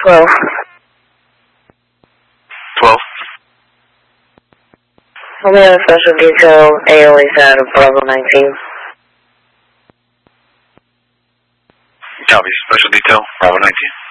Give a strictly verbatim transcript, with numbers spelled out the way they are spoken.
twelve. twelve. I'll be on a special detail, A O A out of Bravo nineteen. Copy, special detail, Bravo nineteen.